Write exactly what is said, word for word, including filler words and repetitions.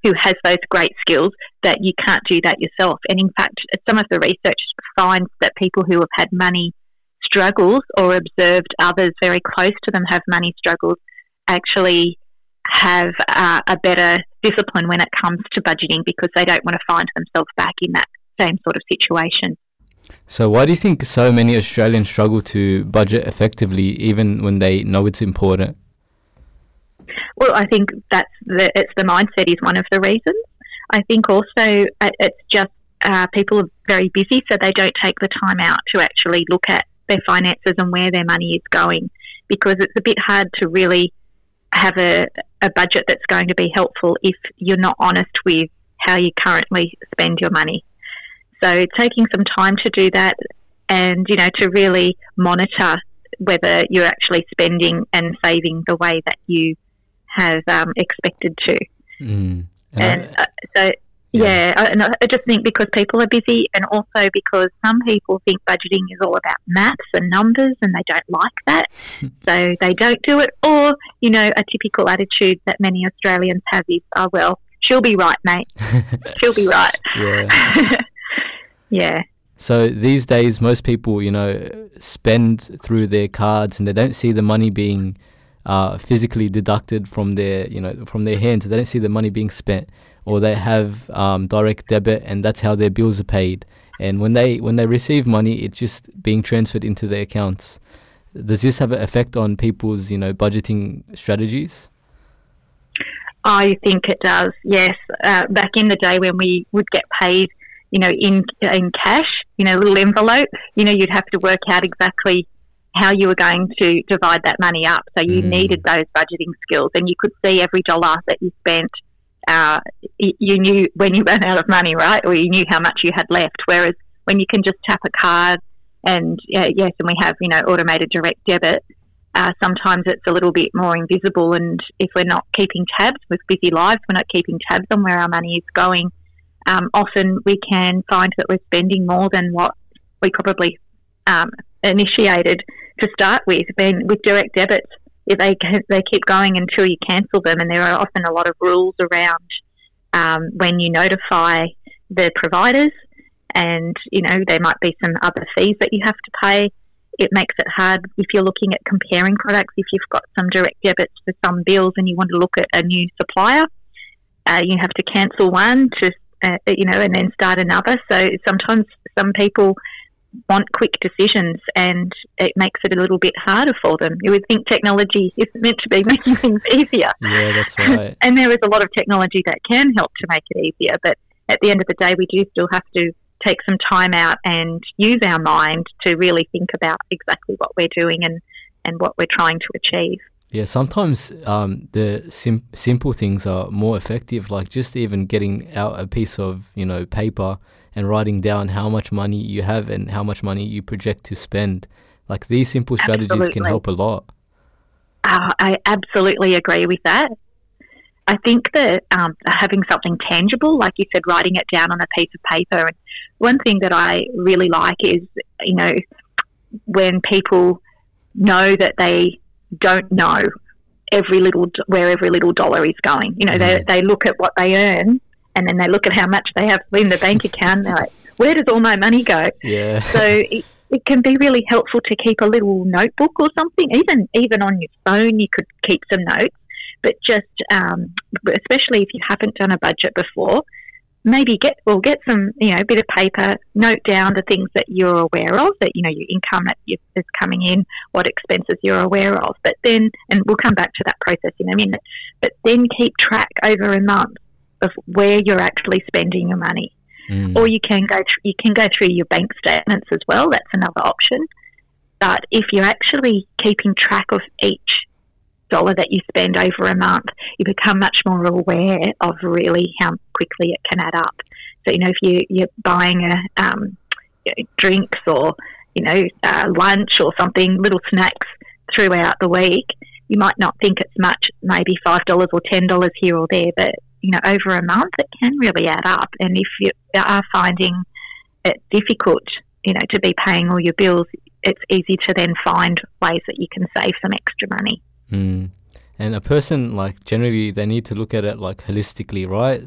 who has those great skills that you can't do that yourself. And in fact, some of the research finds that people who have had money struggles or observed others very close to them have money struggles actually have uh, a better discipline when it comes to budgeting, because they don't want to find themselves back in that same sort of situation. So why do you think so many Australians struggle to budget effectively even when they know it's important? Well, I think that's the, it's the mindset is one of the reasons. I think also uh, it's just uh, people are very busy, so they don't take the time out to actually look at their finances and where their money is going, because it's a bit hard to really have a, a budget that's going to be helpful if you're not honest with how you currently spend your money. So taking some time to do that, and, you know, to really monitor whether you're actually spending and saving the way that you have um, expected to. Mm. And, and I, uh, so, yeah, yeah I, and I just think because people are busy, and also because some people think budgeting is all about maths and numbers, and they don't like that, so they don't do it. Or, you know, a typical attitude that many Australians have is, oh, well, she'll be right, mate. She'll be right. Yeah. Yeah. So these days, most people, you know, spend through their cards, and they don't see the money being uh, physically deducted from their, you know, from their hands. They don't see the money being spent, or they have um, direct debit, and that's how their bills are paid. And when they when they receive money, it's just being transferred into their accounts. Does this have an effect on people's, you know, budgeting strategies? I think it does. Yes. Uh, back in the day when we would get paid, you know, in in cash, you know, a little envelope, you know, you'd have to work out exactly how you were going to divide that money up. So you mm. needed those budgeting skills, and you could see every dollar that you spent. Uh, you knew when you ran out of money, right? Or you knew how much you had left. Whereas when you can just tap a card, and uh, yes, and we have, you know, automated direct debit, uh, sometimes it's a little bit more invisible. And if we're not keeping tabs with busy lives, we're not keeping tabs on where our money is going. Um, often we can find that we're spending more than what we probably um, initiated to start with. Then with direct debits, if they they keep going until you cancel them, and there are often a lot of rules around um, when you notify the providers, and you know there might be some other fees that you have to pay. It makes it hard if you're looking at comparing products. If you've got some direct debits for some bills and you want to look at a new supplier, uh, you have to cancel one to Uh, you know, and then start another. So sometimes some people want quick decisions, and it makes it a little bit harder for them. You would think technology is meant to be making things easier. Yeah, that's right. And there is a lot of technology that can help to make it easier, but at the end of the day, we do still have to take some time out and use our mind to really think about exactly what we're doing and, and what we're trying to achieve. Yeah, sometimes um, the sim- simple things are more effective, like just even getting out a piece of, you know, paper and writing down how much money you have and how much money you project to spend. Like these simple strategies Absolutely. can help a lot. Uh, I absolutely agree with that. I think that um, having something tangible, like you said, writing it down on a piece of paper. And one thing that I really like is, you know, when people know that they don't know every little where every little dollar is going. You know, mm. they they look at what they earn, and then they look at how much they have in the bank account, and they're like, where does all my money go? Yeah. So it, it can be really helpful to keep a little notebook or something. Even even on your phone, you could keep some notes. But just, um, especially if you haven't done a budget before, maybe get well get some, you know, bit of paper, note down the things that you're aware of, that, you know, your income that is coming in, what expenses you're aware of. But then, and we'll come back to that process in a minute, but then keep track over a month of where you're actually spending your money. Mm. Or you can go tr- you can go through your bank statements as well. That's another option. But if you're actually keeping track of each dollar that you spend over a month, you become much more aware of really how quickly it can add up. So, you know, if you, you're buying a um, you know, drinks or, you know, uh, lunch or something, little snacks throughout the week, you might not think it's much, maybe five dollars or ten dollars here or there, but, you know, over a month it can really add up. And if you are finding it difficult, you know, to be paying all your bills, it's easy to then find ways that you can save some extra money. Mm. And a person, like, generally they need to look at it like holistically, right?